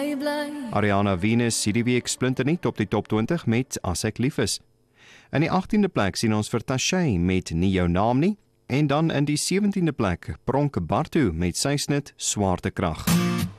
bly. Ariana Venus sien die week splinternuut op die top 20 met As ek lief is. In die 18de plek sien ons vir Tashay met Nie jou naam nie, en dan in die 17de plek pronk Bartu met sy snit Swaartekrag.